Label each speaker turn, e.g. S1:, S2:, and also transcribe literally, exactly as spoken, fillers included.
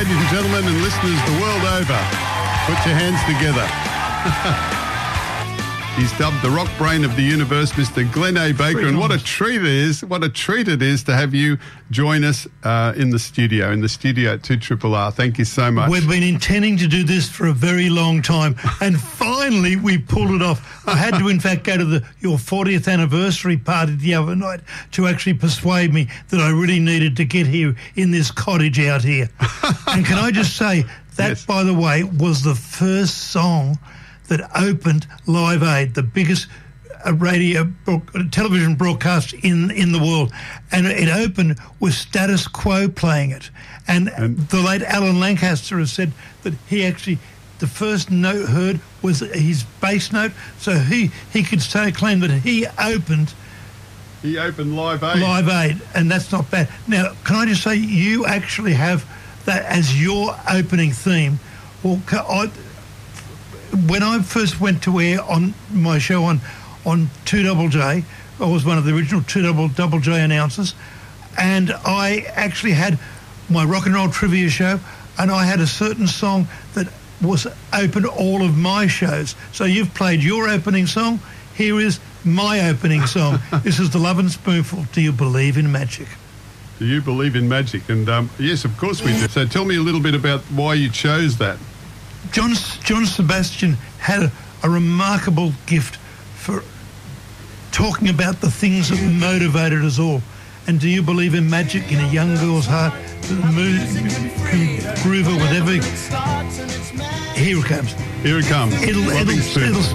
S1: ladies and gentlemen, and listeners the world over, put your hands together. He's dubbed the rock brain of the universe, Mister Glenn A. Baker, and what a treat it is, what a treat it is to have you join us uh, in the studio, in the studio at two R R R. Thank you so much.
S2: We've been intending to do this for a very long time, and finally we pulled it off. I had to, in fact, go to the your fortieth anniversary party the other night to actually persuade me that I really needed to get here in this cottage out here. And can I just say, that, yes. by the way, was the first song that opened Live Aid, the biggest uh, radio television broadcast in in the world, and it opened with Status Quo playing it. And, and the late Alan Lancaster has said that he actually, the first note heard was his bass note, so he he could say claim that he opened.
S1: He opened Live Aid.
S2: Live Aid, and that's not bad. Now, can I just say, you actually have that as your opening theme. Well, I. When I first went to air on my show on on two Double J, I was one of the original two Double J announcers, and I actually had my rock and roll trivia show, and I had a certain song that was opened all of my shows. So you've played your opening song. Here is my opening song. This is the Love and Spoonful. Do you believe in magic?
S1: Do you believe in magic? And um, yes, of course we do. So tell me a little bit about why you chose that.
S2: John, John Sebastian had a, a remarkable gift for talking about the things that motivated us all. And do you believe in magic in a young girl's heart that moves, can groove her with every... Here it comes.
S1: Here it comes.
S2: It'll, it'll, it'll